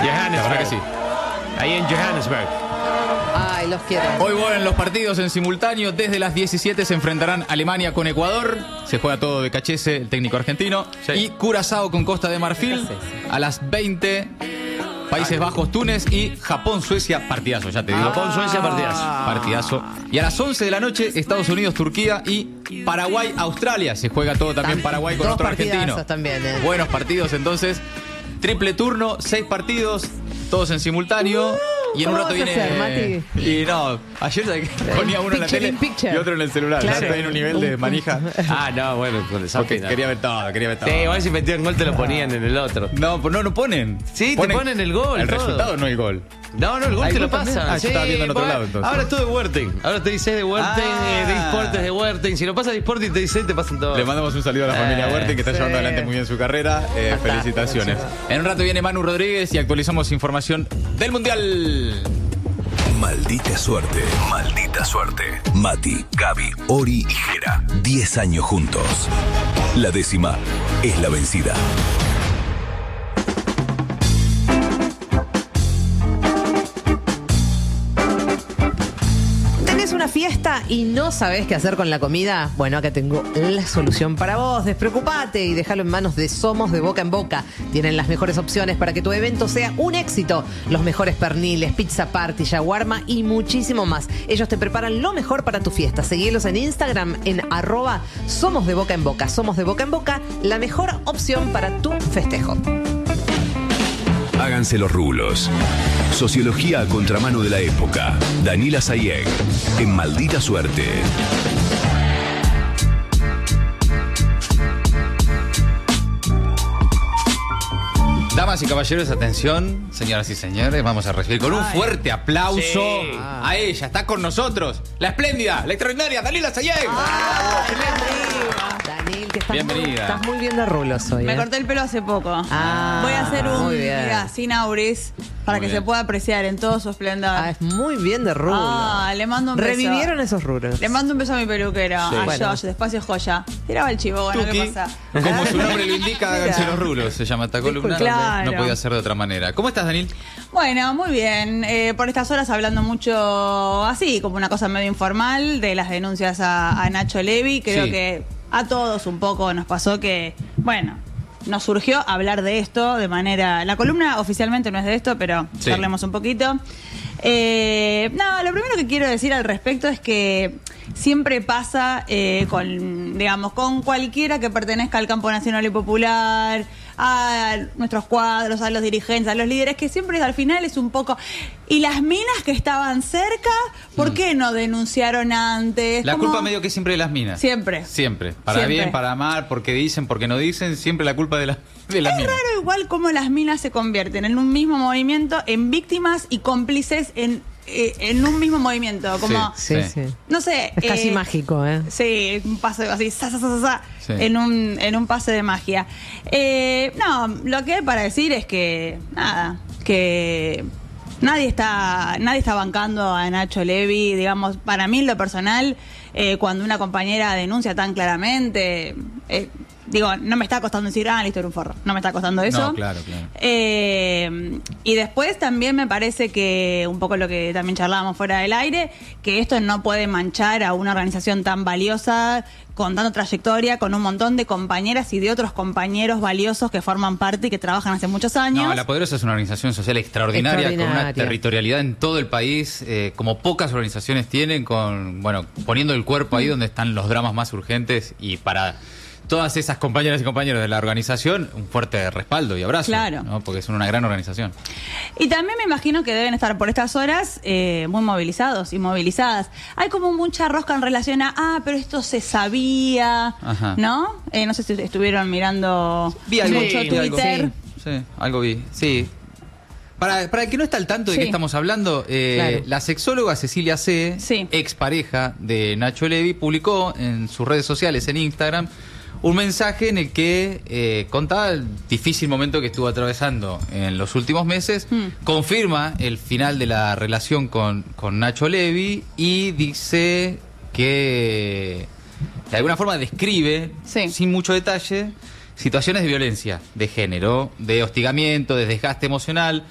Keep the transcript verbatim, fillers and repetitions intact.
La verdad que sí. Ahí en Johannesburg. Ay, los quiero. Hoy vuelven los partidos en simultáneo. Desde las diecisiete se enfrentarán Alemania con Ecuador. Se juega todo de Cachese, el técnico argentino. Sí. Y Curazao con Costa de Marfil. A las veinte, Países Bajos, Túnez. Y Japón, Suecia. Partidazo, ya te digo. Japón, Suecia, partidazo. Partidazo. Y a las once de la noche, Estados Unidos, Turquía. Y Paraguay, Australia. Se juega todo también Tam- Paraguay con dos otro argentino. partidazos también, eh. Buenos partidos, entonces. Triple turno, seis partidos. Todos en simultáneo. Y en un ¿Cómo rato vas a viene. hacer, Mati? Y no, ayer ¿sabes qué? Ponía uno en la Picture tele in picture. y otro en el celular. Claro. Ya estoy en un nivel de manija. Ah, no, bueno, con el Porque zapping. quería ver todo, quería ver todo. Sí, igual si metían gol te lo ponían en el otro. No, pues no, no ponen. Sí, te ponen el gol, El todo. resultado, no el gol. No, no, el gol ¿Hay te lo gol también? pasan. Ah, yo estaba viendo en otro lado, entonces. Ahora es todo de Werten. Ahora te dice de Werten, Ah. eh, de eSports de Werten. Si lo pasa de eSports y te dice, te pasan todo. Le mandamos un saludo a la familia Eh, Huerta que está sí. llevando adelante muy bien su carrera. Eh, Fantástico, felicitaciones. chicos. En un rato viene Manu Rodríguez y actualizamos información del Mundial. Maldita suerte, maldita suerte. Mati, Gaby, Ori y Jera. Diez años juntos. La décima es la vencida. ¿Tenés una fiesta y no sabés qué hacer con la comida? Bueno, acá tengo la solución para vos. Despreocupate y déjalo en manos de Somos de Boca en Boca. Tienen las mejores opciones para que tu evento sea un éxito. Los mejores perniles, pizza party, shawarma y muchísimo más. Ellos te preparan lo mejor para tu fiesta. Seguilos en Instagram en arroba Somos de Boca en Boca. Somos de Boca en Boca, la mejor opción para tu festejo. Háganse los rulos. Sociología a contramano de la época. Daniela Sayeg, en Maldita Suerte. Damas y caballeros, atención, señoras y señores, vamos a recibir con un fuerte aplauso Sí. a ella. Está con nosotros la espléndida, la extraordinaria Daniela Sayeg. Daniel, que estás Bienvenida. Muy, estás muy bien de rulos hoy. Me ¿eh? corté el pelo hace poco. Ah, Voy a hacer un muy bien. mirá, sin auris para Muy que bien. se pueda apreciar en todo su esplendor. Ah, es muy bien de rulos. Ah, le mando un beso. Revivieron esos rulos. Le mando un beso a mi peluquero, Sí. a Bueno. Josh, despacio Joya. Tiraba el chivo, bueno, Tuki, ¿qué pasa? como su nombre lo indica, háganse Mira. los rulos, se llama esta columna. Claro. No podía ser de otra manera. ¿Cómo estás, Daniel? Bueno, muy bien. Eh, por estas horas hablando mucho así, como una cosa medio informal, de las denuncias a, a Nacho Levi. Creo Sí. que a todos un poco nos pasó que, bueno, nos surgió hablar de esto de manera... La columna oficialmente no es de esto, pero Sí. charlemos un poquito. Eh, no, lo primero que quiero decir al respecto es que siempre pasa eh, con, digamos, con cualquiera que pertenezca al campo nacional y popular, a nuestros cuadros, a los dirigentes, a los líderes, que siempre al final es un poco... Y las minas que estaban cerca, ¿por qué no denunciaron antes? La Como- culpa medio que siempre de las minas. Siempre. Siempre. Para Siempre. bien, para mal, porque dicen, porque no dicen, siempre la culpa de, la, de las Es minas. raro igual cómo las minas se convierten en un mismo movimiento, en víctimas y cómplices en, eh, en un mismo movimiento. Como, Sí, Sí. sí. no sé... Es casi eh, mágico, ¿eh? Sí, un pase así, sa, sa, sa, sa, sa, Sí. en, un, en un pase de magia. Eh, no, lo que hay para decir es que, nada, que nadie está, nadie está bancando a Nacho Levi. Digamos, para mí en lo personal, eh, cuando una compañera denuncia tan claramente, eh, digo, no me está costando decir, ah, listo, era un forro. No me está costando eso. No, claro, claro. Eh, y después también me parece que, un poco lo que también charlábamos fuera del aire, que esto no puede manchar a una organización tan valiosa, con tanta trayectoria, con un montón de compañeras y de otros compañeros valiosos que forman parte y que trabajan hace muchos años. No, La Poderosa es una organización social extraordinaria, con una Extraordinaria. territorialidad en todo el país, eh, como pocas organizaciones tienen, con bueno, poniendo el cuerpo ahí donde están los dramas más urgentes, y para todas esas compañeras y compañeros de la organización, un fuerte respaldo y abrazo. Claro. ¿no? Porque son una gran organización. Y también me imagino que deben estar por estas horas eh, muy movilizados y movilizadas. Hay como mucha rosca en relación a, ah, pero esto se sabía, Ajá. ¿no? Eh, no sé si estuvieron mirando Vi algo, mucho vi algo. Twitter. Sí, algo vi. Sí. Para, para el que no está al tanto de Sí. qué estamos hablando, eh, Claro. la sexóloga Cecilia C., Sí. expareja de Nacho Levi, publicó en sus redes sociales, en Instagram, un mensaje en el que eh, contaba el difícil momento que estuvo atravesando en los últimos meses, Hmm. confirma el final de la relación con, con Nacho Levi y dice que de alguna forma describe, Sí. sin mucho detalle, situaciones de violencia de género, de hostigamiento, de desgaste emocional,